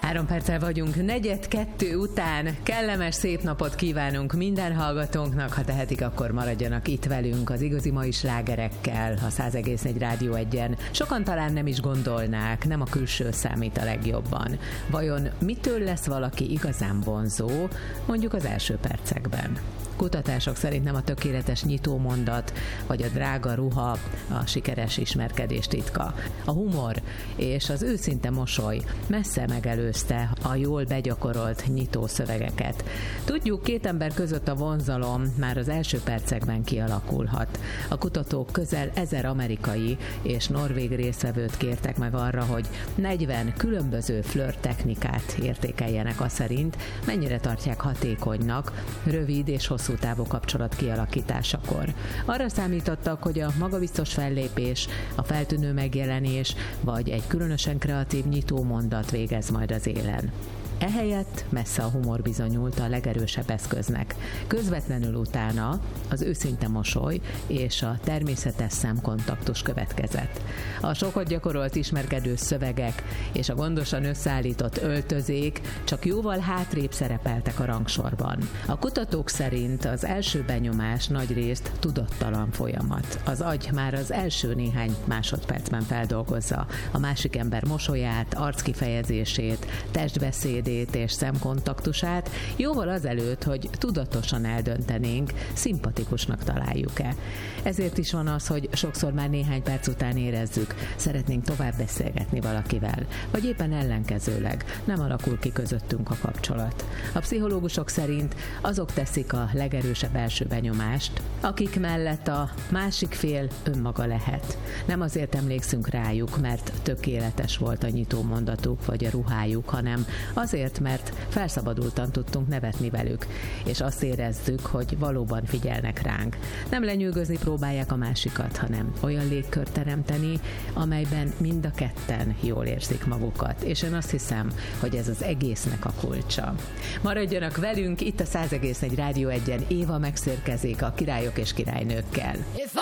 3 perccel vagyunk 4:02 után. Kellemes, szép napot kívánunk minden hallgatónknak. Ha tehetik, akkor maradjanak itt velünk az igazi mai slágerekkel a 100,4 Rádió 1-en. Sokan talán nem is gondolnák, nem a külső számít a legjobban. Vajon mitől lesz valaki igazán vonzó, mondjuk az első percekben? Kutatások szerint nem a tökéletes nyitómondat, vagy a drága ruha a sikeres ismerkedés titka. A humor és az őszinte mosoly messze megelőzte a jól begyakorolt nyitó szövegeket. Tudjuk, két ember között a vonzalom már az első percekben kialakulhat. A kutatók közel 1000 amerikai és norvég résztvevőt kértek meg arra, hogy 40 különböző flirt technikát értékeljenek az szerint, mennyire tartják hatékonynak rövid és hosszú távú kapcsolat kialakításakor. Arra számítottak, hogy a magabiztos fellépés, a feltűnő megjelenés vagy egy különösen kreatív nyitómondat végez majd az élen. Ehelyett messze a humor bizonyult a legerősebb eszköznek. Közvetlenül utána az őszinte mosoly és a természetes szemkontaktus következett. A sokat gyakorolt ismerkedő szövegek és a gondosan összeállított öltözék csak jóval hátrébb szerepeltek a rangsorban. A kutatók szerint az első benyomás nagyrészt tudattalan folyamat. Az agy már az első néhány másodpercben feldolgozza a másik ember mosolyát, arckifejezését, testbeszédét és szemkontaktusát, jóval azelőtt, hogy tudatosan eldöntenénk, szimpatikusnak találjuk-e. Ezért is van az, hogy sokszor már néhány perc után érezzük, szeretnénk tovább beszélgetni valakivel, vagy éppen ellenkezőleg nem alakul ki közöttünk a kapcsolat. A pszichológusok szerint azok teszik a legerősebb első benyomást, akik mellett a másik fél önmaga lehet. Nem azért emlékszünk rájuk, mert tökéletes volt a nyitómondatuk vagy a ruhájuk, hanem azért, mert felszabadultan tudtunk nevetni velük, és azt érezzük, hogy valóban figyelnek ránk. Nem lenyűgözni próbálják a másikat, hanem olyan légkört teremteni, amelyben mind a ketten jól érzik magukat, és én azt hiszem, hogy ez az egésznek a kulcsa. Maradjanak velünk, itt a 100,1 Rádió 1-en Éva megszérkezik a királyok és királynőkkel.